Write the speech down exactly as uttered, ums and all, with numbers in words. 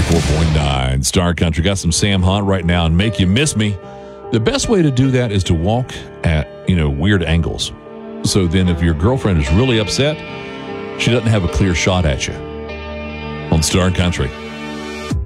ninety-four point nine Star Country. Got some Sam Hunt right now and Make You Miss Me. The best way to do that is to walk at, you know, weird angles. So then if your girlfriend is really upset, she doesn't have a clear shot at you. On Star Country.